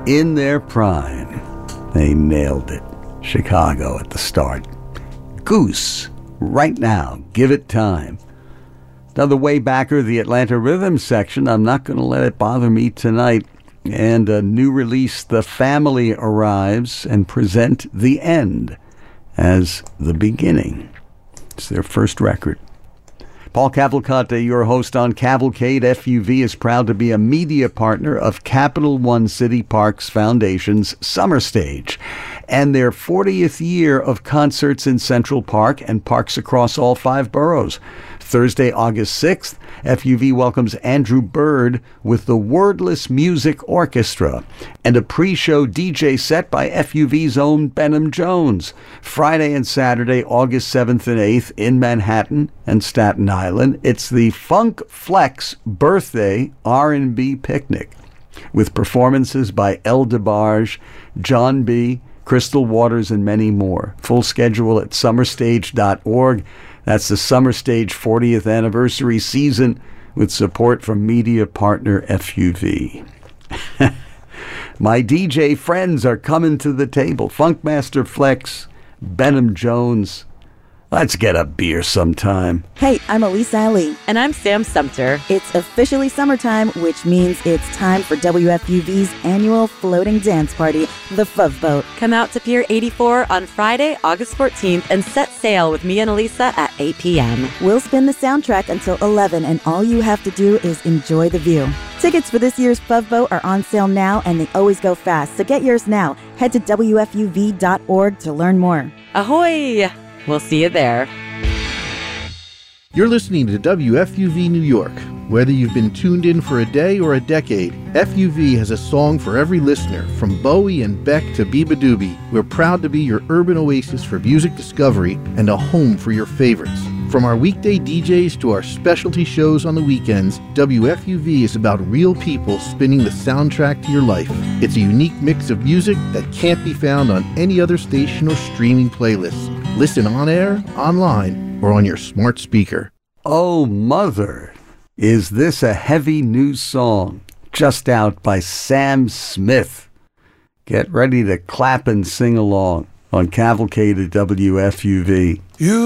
in their prime. They nailed it. Chicago at the start. Goose, right now, give it time. Another way backer, the Atlanta Rhythm section. I'm not going to let it bother me tonight. And a new release, The Family, arrives and present The End as the beginning. It's their first record. Paul Cavalcante, your host on Cavalcade. FUV is proud to be a media partner of Capital One City Parks Foundation's Summer Stage and their 40th year of concerts in Central Park and parks across all 5 boroughs. Thursday, August 6th, FUV welcomes Andrew Bird with the Wordless Music Orchestra and a pre-show DJ set by FUV's own Benham Jones. Friday and Saturday, August 7th and 8th in Manhattan and Staten Island, it's the Funk Flex Birthday R&B Picnic with performances by El DeBarge, John B., Crystal Waters, and many more. Full schedule at summerstage.org. That's the Summer Stage 40th anniversary season with support from media partner FUV. My DJ friends are coming to the table. Funkmaster Flex, Benham Jones. Let's get a beer sometime. Hey, I'm Elisa Ali. And I'm Sam Sumter. It's officially summertime, which means it's time for WFUV's annual floating dance party, the Fuv Boat. Come out to Pier 84 on Friday, August 14th, and set sail with me and Elisa at 8 p.m. We'll spin the soundtrack until 11, and all you have to do is enjoy the view. Tickets for this year's Fuv Boat are on sale now, and they always go fast, so get yours now. Head to WFUV.org to learn more. Ahoy! We'll see you there. You're listening to WFUV New York. Whether you've been tuned in for a day or a decade, FUV has a song for every listener, from Bowie and Beck to Biba Doobie. We're proud to be your urban oasis for music discovery and a home for your favorites. From our weekday DJs to our specialty shows on the weekends, WFUV is about real people spinning the soundtrack to your life. It's a unique mix of music that can't be found on any other station or streaming playlist. Listen on air, online, or on your smart speaker. Oh, Mother, is this a heavy new song? Just out by Sam Smith. Get ready to clap and sing along on Cavalcade at WFUV.